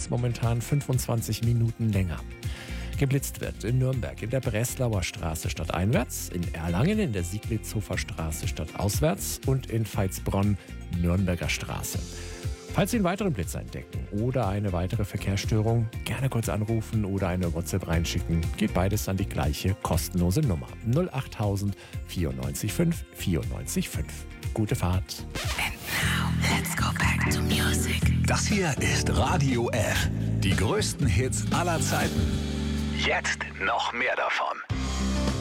es momentan 25 Minuten länger. Geblitzt wird in Nürnberg in der Breslauer Straße stadteinwärts, in Erlangen in der Sieglitzhofer Straße stadtauswärts und in Veitsbronn Nürnberger Straße. Falls Sie einen weiteren Blitzer entdecken oder eine weitere Verkehrsstörung, gerne kurz anrufen oder eine WhatsApp reinschicken. Geht beides an die gleiche kostenlose Nummer 08000 94 5 94 5. Gute Fahrt. And now, let's go back to music. Das hier ist Radio F. Die größten Hits aller Zeiten. Jetzt noch mehr davon.